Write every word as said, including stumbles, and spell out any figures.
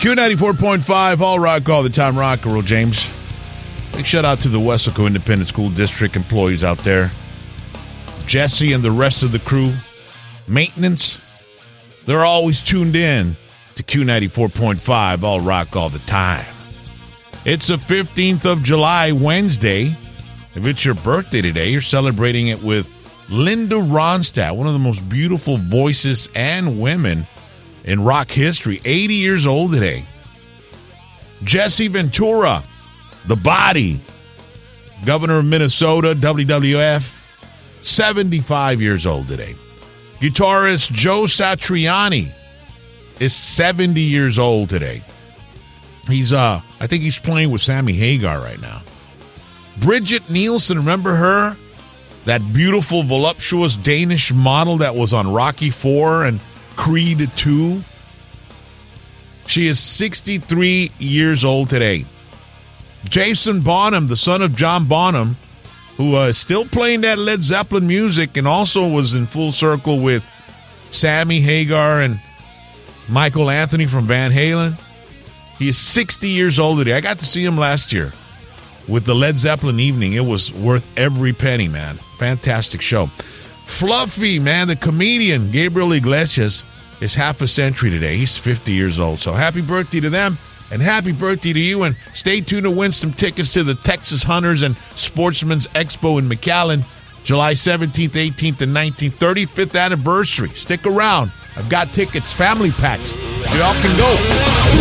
Q ninety-four point five, all rock, all the time, rock and roll, James. Big shout out to the Weslaco Independent School District employees out there. Jesse and the rest of the crew. Maintenance. They're always tuned in to Q ninety-four point five, all rock, all the time. It's the fifteenth of July, Wednesday. If it's your birthday today, you're celebrating it with Linda Ronstadt, one of the most beautiful voices and women in rock history, eighty years old today. Jesse Ventura, the Body, governor of Minnesota, W W F, seventy-five years old today. Guitarist Joe Satriani is seventy years old today. He's, uh, I think he's playing with Sammy Hagar right now. Bridget Nielsen, remember her? That beautiful, voluptuous Danish model that was on Rocky four and Creed two. She is sixty-three years old today. Jason Bonham, the son of John Bonham, who uh, is still playing that Led Zeppelin music and also was in full circle with Sammy Hagar and Michael Anthony from Van Halen. He is sixty years old today. I got to see him last year with the Led Zeppelin evening. It was worth every penny, man. Fantastic show. Fluffy, man, the comedian Gabriel Iglesias is half a century today. He's fifty years old. So happy birthday to them, and happy birthday to you. And stay tuned to win some tickets to the Texas Hunters and Sportsman's Expo in McAllen, July seventeenth, eighteenth, and nineteenth, thirty-fifth anniversary. Stick around. I've got tickets, family packs. You all can go.